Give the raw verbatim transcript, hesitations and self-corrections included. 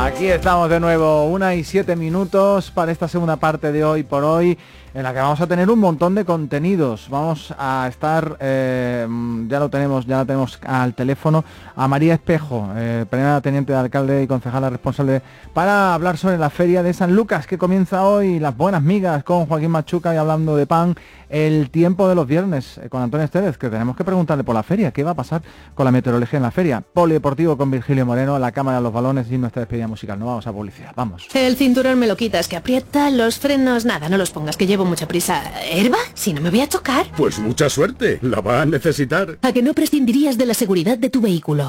Aquí estamos de nuevo, una y siete minutos para esta segunda parte de Hoy por Hoy, en la que vamos a tener un montón de contenidos. Vamos a estar, eh, ya lo tenemos, ya lo tenemos al teléfono, a María Espejo, eh, primera teniente de alcalde y concejala responsable, para hablar sobre la feria de San Lucas, que comienza hoy, las buenas migas con Joaquín Machuca y hablando de pan, el tiempo de los viernes eh, con Antonio Estevez, que tenemos que preguntarle por la feria, qué va a pasar con la meteorología en la feria, polideportivo con Virgilio Moreno, la cámara de los balones y nuestra despedida musical. No vamos a publicidad, vamos. El cinturón me lo quitas, que aprieta, los frenos, nada, no los pongas, que llevo mucha prisa. ¿Herba? Si no me voy a chocar. Pues mucha suerte, la va a necesitar. ¿A que no prescindirías de la seguridad de tu vehículo?